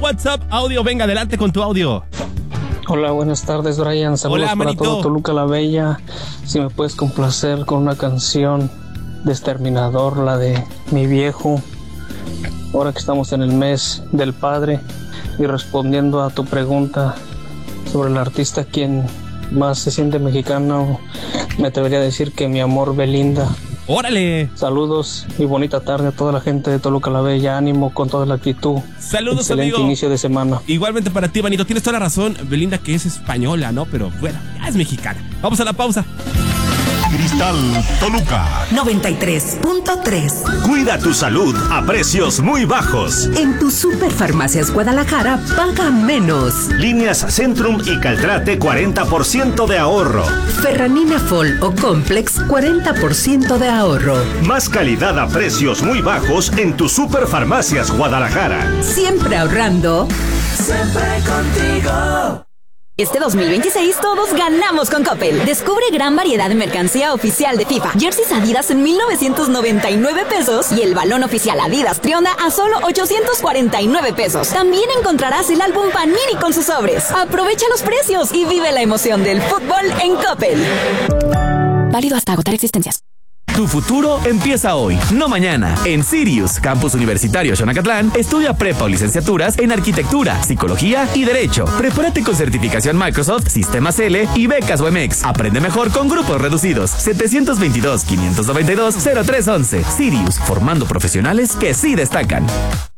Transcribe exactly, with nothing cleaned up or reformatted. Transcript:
WhatsApp audio. Venga, adelante con tu audio. Hola, buenas tardes, Brian. Saludos Hola, para manito. todo Toluca la Bella. Si me puedes complacer con una canción de Exterminador, la de Mi Viejo. Ahora que estamos en el mes del padre y respondiendo a tu pregunta sobre el artista quien más se siente mexicano, me atrevería a decir que mi amor Belinda. ¡Órale! Saludos y bonita tarde a toda la gente de Toluca la Bella. Ánimo con toda la actitud. Saludos, Excelente amigo. inicio de semana. Igualmente para ti, manito. Tienes toda la razón. Belinda, que es española, ¿no? Pero bueno, ya es mexicana. Vamos a la pausa. Cristal Toluca noventa y tres punto tres. Cuida tu salud a precios muy bajos. En tu Superfarmacias Guadalajara paga menos. Líneas Centrum y Caltrate cuarenta por ciento de ahorro. Ferranina Fol o Complex cuarenta por ciento de ahorro. Más calidad a precios muy bajos en tu Superfarmacias Guadalajara. Siempre ahorrando. Siempre contigo. Este dos mil veintiséis todos ganamos con Coppel. Descubre gran variedad de mercancía oficial de FIFA. Jerseys Adidas en mil novecientos noventa y nueve pesos y el balón oficial Adidas Trionda a solo ochocientos cuarenta y nueve pesos. También encontrarás el álbum Panini con sus sobres. Aprovecha los precios y vive la emoción del fútbol en Coppel. Válido hasta agotar existencias. Tu futuro empieza hoy, no mañana. En Sirius, Campus Universitario Xonacatlán, estudia prepa o licenciaturas en Arquitectura, Psicología y Derecho. Prepárate con certificación Microsoft, Sistemas L y becas U M X. Aprende mejor con grupos reducidos. setecientos veintidós, quinientos noventa y dos, cero tres once. Sirius, formando profesionales que sí destacan.